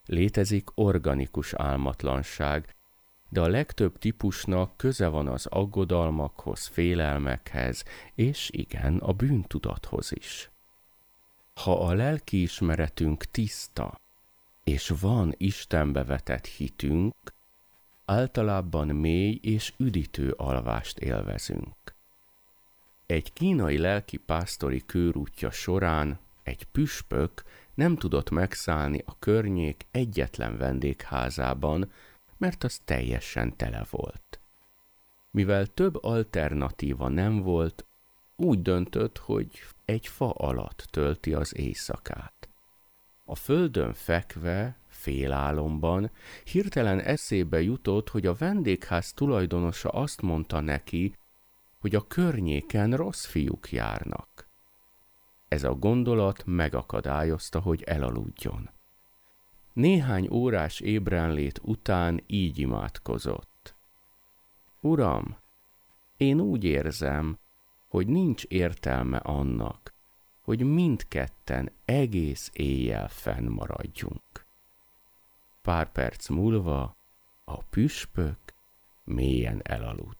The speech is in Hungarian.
Létezik organikus álmatlanság, de a legtöbb típusnak köze van az aggodalmakhoz, félelmekhez, és igen, a bűntudathoz is. Ha a lelkiismeretünk tiszta, és van Istenbe vetett hitünk, általában mély és üdítő alvást élvezünk. Egy kínai lelkipásztori körútja során egy püspök nem tudott megszállni a környék egyetlen vendégházában, mert az teljesen tele volt. Mivel több alternatíva nem volt, úgy döntött, hogy egy fa alatt tölti az éjszakát. A földön fekve, félálomban hirtelen eszébe jutott, hogy a vendégház tulajdonosa azt mondta neki, hogy a környéken rossz fiúk járnak. Ez a gondolat megakadályozta, hogy elaludjon. Néhány órás ébrenlét után így imádkozott. Uram, én úgy érzem, hogy nincs értelme annak, hogy mindketten egész éjjel fennmaradjunk. Pár perc múlva a püspök mélyen elaludt.